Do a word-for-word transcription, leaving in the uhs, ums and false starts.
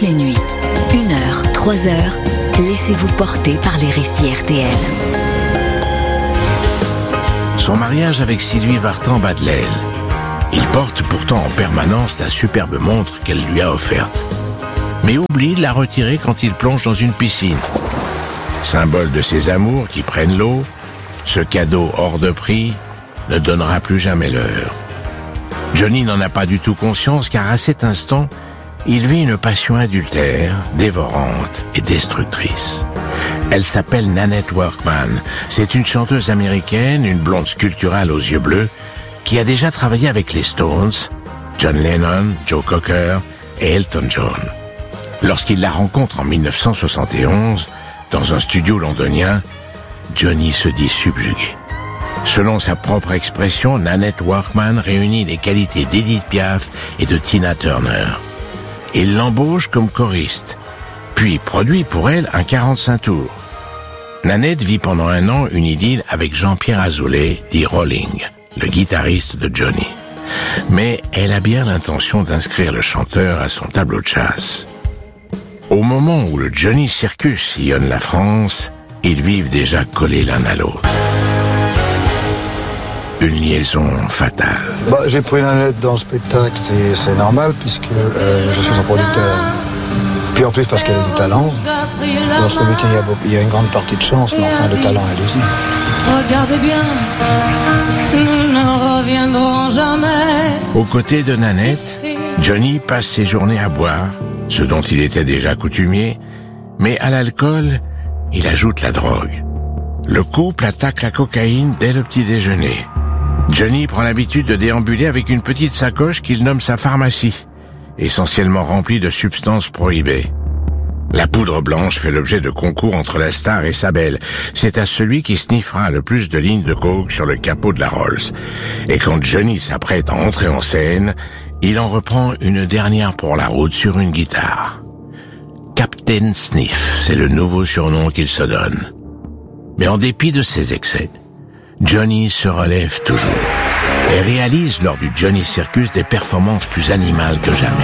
les nuits. Une heure, trois heures, laissez-vous porter par les récits R T L. Son mariage avec Sylvie Vartan bat de l'aile. Il porte pourtant en permanence la superbe montre qu'elle lui a offerte, mais oublie de la retirer quand il plonge dans une piscine. Symbole de ses amours qui prennent l'eau, ce cadeau hors de prix ne donnera plus jamais l'heure. Johnny n'en a pas du tout conscience car à cet instant, il vit une passion adultère, dévorante et destructrice. Elle s'appelle Nanette Workman. C'est une chanteuse américaine, une blonde sculpturale aux yeux bleus, qui a déjà travaillé avec les Stones, John Lennon, Joe Cocker et Elton John. Lorsqu'il la rencontre en dix-neuf cent soixante et onze, dans un studio londonien, Johnny se dit subjugué. Selon sa propre expression, Nanette Workman réunit les qualités d'Edith Piaf et de Tina Turner. Il l'embauche comme choriste, puis produit pour elle un quarante-cinq tours. Nanette vit pendant un an une idylle avec Jean-Pierre Azoulay, dit Rolling, le guitariste de Johnny. Mais elle a bien l'intention d'inscrire le chanteur à son tableau de chasse. Au moment où le Johnny Circus sillonne la France, ils vivent déjà collés l'un à l'autre. Une liaison fatale. Bah, j'ai pris Nanette dans le spectacle, c'est, c'est normal puisque euh, je suis son producteur. Puis en plus parce qu'elle a du talent. Dans ce métier, il y a, beaucoup, il y a une grande partie de chance, mais enfin le talent elle aussi. Regardez bien, nous ne reviendrons jamais. Aux côtés de Nanette, Johnny passe ses journées à boire, ce dont il était déjà coutumier, mais à l'alcool, il ajoute la drogue. Le couple attaque la cocaïne dès le petit déjeuner. Johnny prend l'habitude de déambuler avec une petite sacoche qu'il nomme sa pharmacie, essentiellement remplie de substances prohibées. La poudre blanche fait l'objet de concours entre la star et sa belle. C'est à celui qui sniffera le plus de lignes de coke sur le capot de la Rolls. Et quand Johnny s'apprête à entrer en scène, il en reprend une dernière pour la route sur une guitare. Captain Sniff, c'est le nouveau surnom qu'il se donne. Mais en dépit de ses excès, Johnny se relève toujours et réalise lors du Johnny Circus des performances plus animales que jamais.